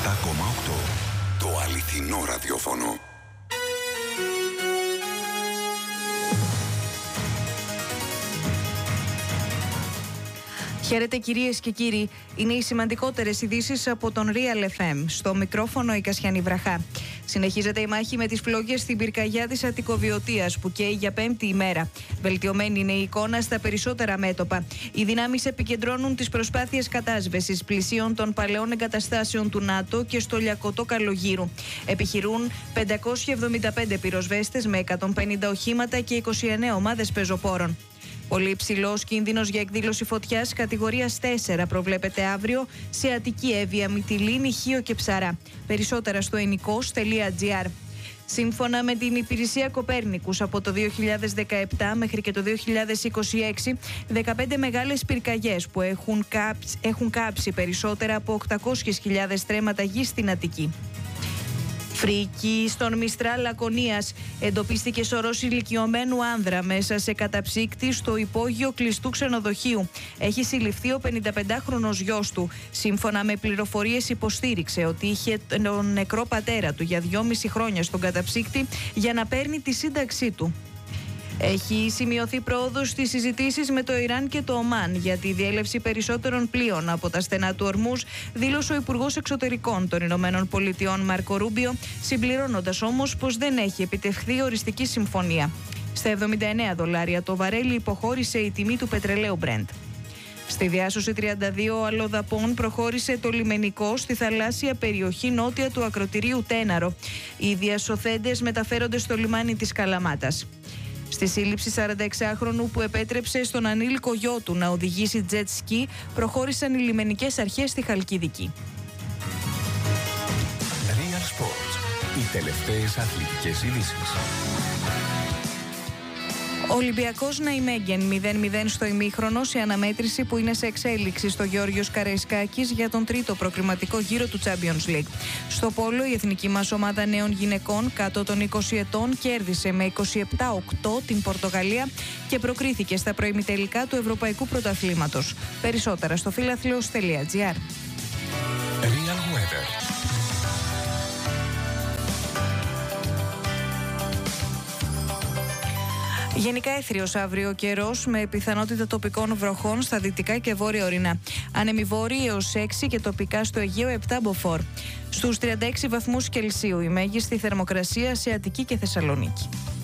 Το αληθινό ραδιόφωνο. Χαίρετε κυρίες και κύριοι, είναι οι σημαντικότερες ειδήσεις από τον Real FM. Στο μικρόφωνο η Κασιανή Βραχά. Συνεχίζεται η μάχη με τις φλόγες στην πυρκαγιά της Αττικοβιωτίας που καίει για 5η ημέρα. Βελτιωμένη είναι η εικόνα στα περισσότερα μέτωπα. Οι δυνάμεις επικεντρώνουν τις προσπάθειες κατάσβεσης πλησίων των παλαιών εγκαταστάσεων του ΝΑΤΟ και στο Λιακωτό Καλογύρου. Επιχειρούν 575 πυροσβέστες με 150 οχήματα και 29 ομάδες πεζοπόρων. Πολύ υψηλός κίνδυνος για εκδήλωση φωτιάς κατηγορίας 4 προβλέπεται αύριο σε Αττική, Εύβοια, Μυτιλήνη, Χίο και Ψαρά. Περισσότερα στο ενικός.gr. Σύμφωνα με την υπηρεσία Κοπέρνικους, από το 2017 μέχρι και το 2026, 15 μεγάλες πυρκαγιές που έχουν κάψει περισσότερα από 800.000 στρέμματα γης στην Αττική. Φρίκη στον Μιστρά Λακωνίας. Εντοπίστηκε σωρός ηλικιωμένου άνδρα μέσα σε καταψύκτη στο υπόγειο κλειστού ξενοδοχείου. Έχει συλληφθεί ο 55χρονος γιος του. Σύμφωνα με πληροφορίες, υποστήριξε ότι είχε τον νεκρό πατέρα του για 2,5 χρόνια στον καταψύκτη για να παίρνει τη σύνταξή του. Έχει σημειωθεί πρόοδος στις συζητήσεις με το Ιράν και το Ομάν για τη διέλευση περισσότερων πλοίων από τα στενά του Ορμούζ, δήλωσε ο Υπουργός Εξωτερικών των Ηνωμένων Πολιτειών Μάρκο Ρούμπιο, συμπληρώνοντας όμως πως δεν έχει επιτευχθεί οριστική συμφωνία. Στα $79 το βαρέλι υποχώρησε η τιμή του πετρελαίου Brent. Στη διάσωση 32 αλλοδαπών προχώρησε το λιμενικό στη θαλάσσια περιοχή νότια του ακροτηρίου Τέναρο. Οι διασωθέντες μεταφέρονται στο λιμάνι της Καλαμάτας. Στη σύλληψη 46χρονου που επέτρεψε στον ανήλικο γιο του να οδηγήσει jet ski, προχώρησαν οι λιμενικές αρχές στη Χαλκιδική. Real Sports. Οι τελευταίες αθλητικές ειδήσεις. Ο Ολυμπιακός Ναϊμέγγεν 0-0 στο ημίχρονο σε αναμέτρηση που είναι σε εξέλιξη στο Γεώργιος Καραϊσκάκης για τον τρίτο προκριματικό γύρο του Champions League. Στο πόλο η εθνική μας ομάδα νέων γυναικών κάτω των 20 ετών κέρδισε με 27-8 την Πορτογαλία και προκρίθηκε στα προημιτελικά του Ευρωπαϊκού Πρωταθλήματος. Περισσότερα στο φιλαθλός.gr. Real Weather. Γενικά έθριος αύριο καιρός με πιθανότητα τοπικών βροχών στα δυτικά και βόρεια ορεινά. Άνεμοι βόρειοι έως 6 και τοπικά στο Αιγαίο 7 μποφόρ. Στους 36 βαθμούς Κελσίου η μέγιστη θερμοκρασία σε Αττική και Θεσσαλονίκη.